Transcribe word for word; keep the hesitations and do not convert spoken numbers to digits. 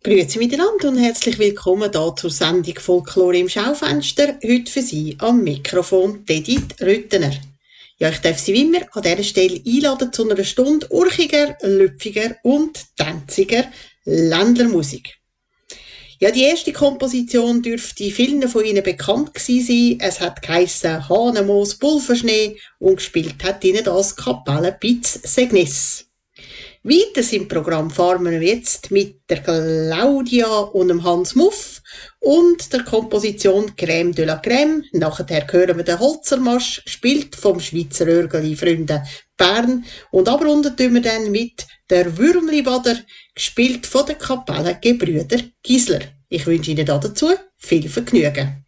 Grüezi miteinander und herzlich willkommen hier zur Sendung Folklore im Schaufenster. Heute für Sie am Mikrofon Edith Rüttener. Ja, ich darf Sie wie immer an dieser Stelle einladen zu einer Stunde urchiger, lüpfiger und tänziger Ländlermusik. Ja, die erste Komposition dürfte vielen von Ihnen bekannt gewesen sein. Es hat geheissen Hanemoos Pulverschnee und gespielt hat Ihnen das Kapelle Piz Segnis. Weiter im Programm fahren wir jetzt mit der Claudia und dem Hans Muff und der Komposition Crème de la Crème. Nachher hören wir den Holzermarsch, gespielt vom Schweizer Örgeli Freunde Bern. Und abrunden tun wir dann mit der Würmlibader, gespielt von der Kapelle Gebrüder Gisler. Ich wünsche Ihnen dazu viel Vergnügen.